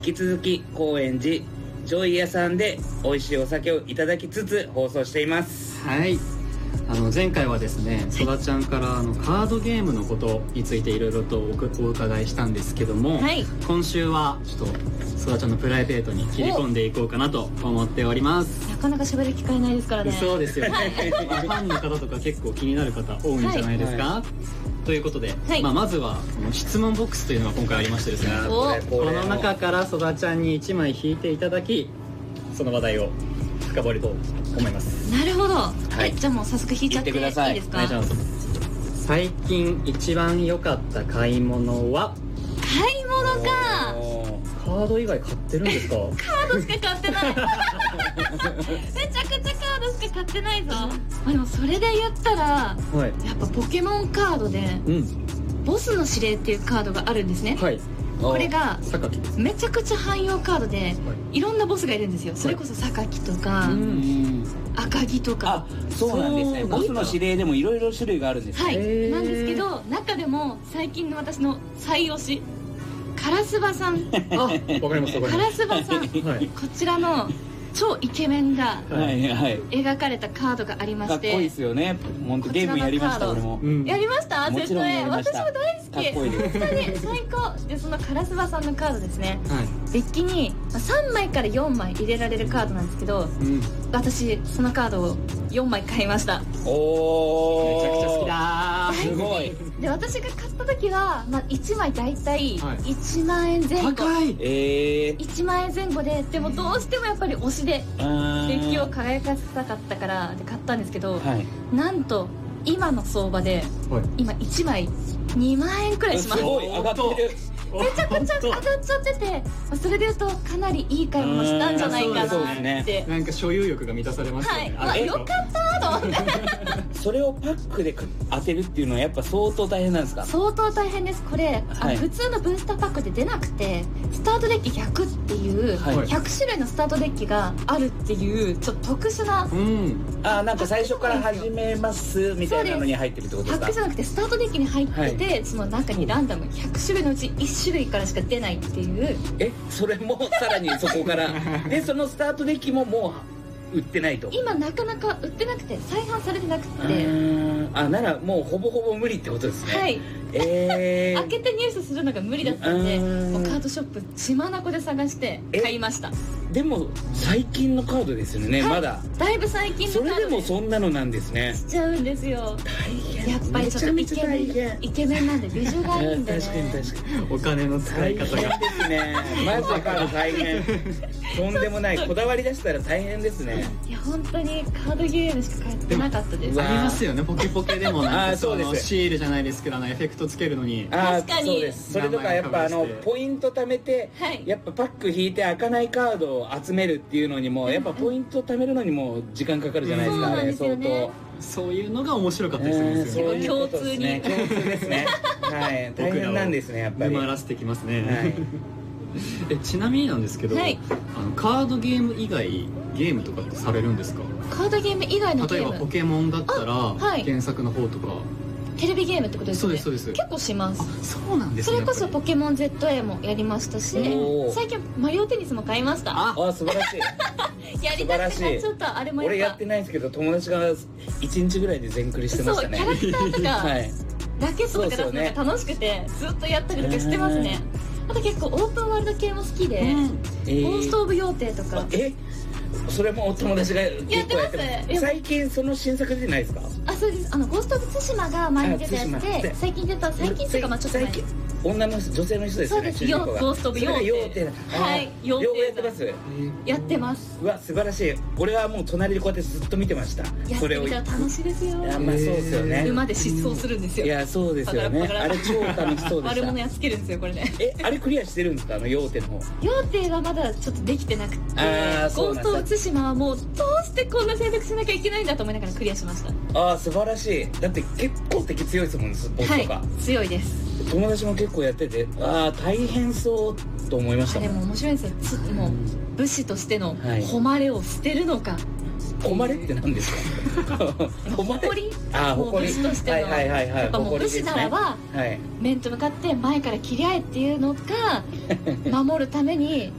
引き続き高円寺ジョイ屋さんで美味しいお酒をいただきつつ放送しています。 はい、前回はですね、そらちゃんからカードゲームのことについていろいろとお伺いしたんですけども、はい、今週はちょっとそらちゃんのプライベートに切り込んでいこうかなと思っております。 なかなか喋る機会ないですからね。 そうですよね、ファンの方とか結構気になる方多いんじゃないですか、はい、ということで、はい、まずは質問ボックスというのが今回ありましてですね、この中からそらちゃんに1枚引いていただき、その話題を深掘りと思います。 なるほど、はい、じゃあもう早速引いちゃっていいですか。お願いします。 最近一番良かった買い物は。 買い物か。 カード以外買ってるんですか。カードしか買ってないめちゃくちゃカードしか買ってないぞ。でもそれで言ったら、はい、やっぱポケモンカードで、ボスの指令っていうカードがあるんですね、はい、これがめちゃくちゃ汎用カードで、はい、いろんなボスがいるんですよ。それこそ榊とか、赤城とか。 そうなんですね。ボスの指令でもいろいろ種類があるんです。 はい、なんですけど、中でも最近の私の最推しカラスバさん。 あ、わかります。 カラスバさん、はい、こちらの超イケメンが描かれたカードがありまして、 かっこいいですよね。本当ゲームやりました。俺もやりました。絶対私も大好き。 かっこいいです。 本当に最高で、そのカラスバさんのカードですね、はい、デッキに3枚から4枚入れられるカードなんですけど、私そのカードを4枚買いました。 おー、 めちゃくちゃ好きだー。すごい。 で、私が買った時は、1枚だいたい1万円前後。 高い。 1万円前後で、でもどうしてもやっぱり推しでデッキを輝かせたかったからで買ったんですけど、はい、なんと今の相場で、今1枚2万円くらいします。 すごい上がってる。 めちゃくちゃ上がっちゃってて、それでいうとかなりいい買い物したんじゃないかなって。 なんか所有欲が満たされましたね。 はい、よかったと思ってそれをパックで当てるっていうのはやっぱ相当大変なんですか。 相当大変です。これ、はい、普通のブースターパックで出なくて、スタートデッキ100っていう、はい、100種類のスタートデッキがあるっていうちょっと特殊な、 なんか最初から始めますみたいなのに入ってるってことですか。 パックじゃなくてスタートデッキに入ってて、はい、その中にランダム100種類のうち1種類からしか出ないっていう。 それもさらにそこからで、そのスタートデッキももう売ってないと。 今なかなか売ってなくて、再販されてなくて、 ならもうほぼほぼ無理ってことですね。 はい、開けて入手するのが無理だったんで、もうカードショップ血眼で探して買いました。 でも最近のカードですよね、はい、まだだいぶ最近のカードで。 それでもそんなのなんですね。 しちゃうんですよ。 大変。 やっぱりちょっとイケメンなんでビジュがいいんでね。 確かにお金の使い方が大変ですね。まずはカード大変とんでもない。こだわり出したら大変ですね。 いや本当にカードゲームしか買ってなかったです。 ありますよね、ポケポケでもなんかそのシールじゃないですけど、エフェクトつけるのに。 確かにそうです。それとかやっぱポイント貯めて、やっぱパック引いて開かないカードを集めるっていうのにもやっぱポイント貯めるのにも時間かかるじゃないですか。あれ相当そういうのが面白かったりするんですよね。 共通に共通ですね。はい、大変なんですね、やっぱり沼らせてきますね。ちなみになんですけど、カードゲーム以外ゲームとかってされるんですか。 カードゲーム以外のゲーム、 例えばポケモンだったら原作の方とか。 テレビゲームってことですよね。 そうです。 結構します。 そうなんですね。 それこそポケモン ZA もやりましたし、最近マリオテニスも買いました。 素晴らしいやりたくて買っちゃった。あれも俺やってないんですけど、友達が1日ぐらいで全クリしてましたね。 そう、キャラクターとかラケットとか出すのが楽しくてずっとやったりとかしてますね。あと結構オープンワールド系も好きで、ゴースト・オブ・妖精とか。 それもお友達が結構やってます。最近その新作出てないですか。 そうです。ゴースト・オブ・ツシマが前に出たやつで、最近っていうかちょっと前に女の人、女性の人ですよね。 そうです。ゴースト・オブ・妖精。はい、 妖精やってます。 やってます。 うわ、素晴らしい。俺はもう隣でこうやってずっと見てました。 それをやってみたら楽しいですよ。 そうですよね。 馬で疾走するんですよ。 いや、そうですよね。あれ超楽しそうでした。 悪者やっつけるんですよ、これね。 あれクリアしてるんですか、妖精の方。 妖精はまだちょっとできてなくて、ゴースト・オブ・ツシマはもうどうしてこんな選択しなきゃいけないんだと思いながらクリアしました。 素晴らしい。だって結構敵強いですもんね、ボスとか。 強いです。 友達も結構やってて、大変そうと思いましたもん。 でも面白いんですよ。もう武士としての誉れを捨てるのか、 誉れって何ですか？ 誇り。 誇り。 武士としての。やっぱもう武士ならば面と向かって前から切り合えっていうのが守るために